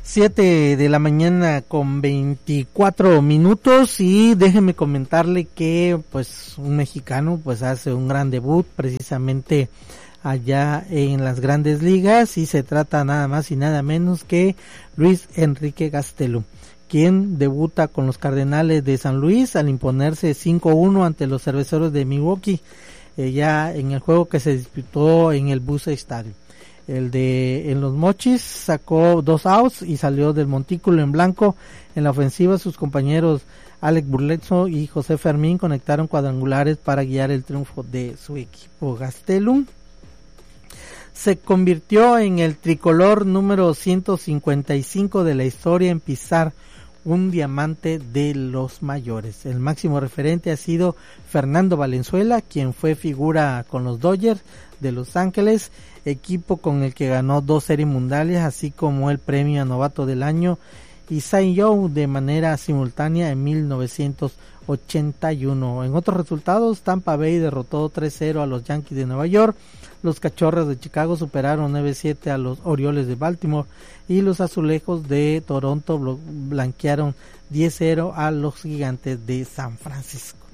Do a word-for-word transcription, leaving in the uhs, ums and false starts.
Siete de la mañana con veinticuatro minutos y déjeme comentarle que pues un mexicano pues hace un gran debut precisamente allá en las Grandes Ligas y se trata nada más y nada menos que Luis Enrique Gastelum, quien debuta con los Cardenales de San Luis al imponerse cinco uno ante los Cerveceros de Milwaukee, eh, ya en el juego que se disputó en el Busch Stadium. El de en los Mochis sacó dos outs y salió del montículo en blanco. En la ofensiva sus compañeros Alex Burletso y José Fermín conectaron cuadrangulares para guiar el triunfo de su equipo. Gastelum se convirtió en el tricolor número ciento cincuenta y cinco de la historia en pisar un diamante de los mayores. El máximo referente ha sido Fernando Valenzuela, quien fue figura con los Dodgers de Los Ángeles, equipo con el que ganó dos series mundiales, así como el premio a novato del año y Cy Young de manera simultánea en mil novecientos ochenta y uno. En otros resultados, Tampa Bay derrotó tres cero a los Yankees de Nueva York, los Cachorros de Chicago superaron nueve siete a los Orioles de Baltimore y los Azulejos de Toronto blanquearon diez cero a los Gigantes de San Francisco.